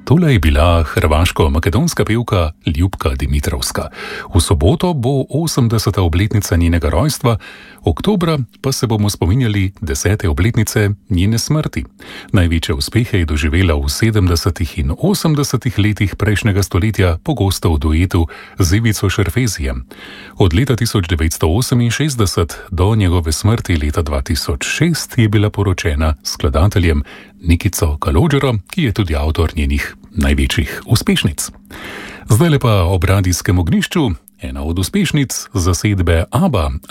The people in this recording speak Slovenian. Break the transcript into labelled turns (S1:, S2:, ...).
S1: Tole je bila hrvaško-makedonska pevka Ljubka Dimitrovska. V soboto bo 80. obletnica njenega rojstva, oktobra pa se bomo spominjali 10. obletnice njene smrti. Največje uspehe je doživela v 70. in 80. letih prejšnjega stoletja, pogosto v duetu z Ivico Šerfezijem. Od leta 1968 do njegove smrti leta 2006 je bila poročena s skladateljem Nikico Kalođerom, ki je tudi avtor njenih največjih uspešnic. Zdaj pa ob radijskem ognjišču ena od uspešnic zasedbe ABBA.